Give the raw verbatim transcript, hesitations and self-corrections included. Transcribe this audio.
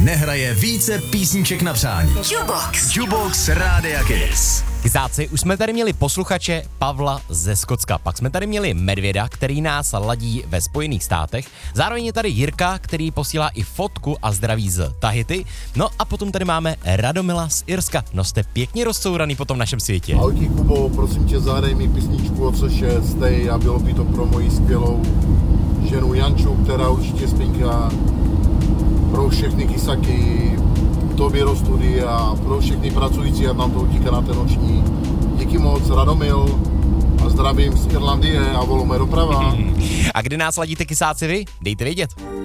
nehraje více písniček na přání. Jukebox. Jukebox Rádia Kiss. Kysáci, už jsme tady měli posluchače Pavla ze Skotska, pak jsme tady měli Medvěda, který nás ladí ve Spojených státech, zároveň je tady Jirka, který posílá i fotku a zdraví z Tahiti, no a potom tady máme Radomila z Irska. No jste pěkně rozcouraný po tom našem světě. Ahojky Kubo, prosím tě, zahraj mi písničku od šestej a bylo by to pro moji skvělou ženu Janču, která určitě spinká, pro všechny kysaky, tobě do studia, pro všechny pracující, jak nám to utíká na ten noční. Díky moc, Radomil a zdravím z Irlandie a volome doprava. A kdy nás ladíte Kysáci vy? Dejte vědět.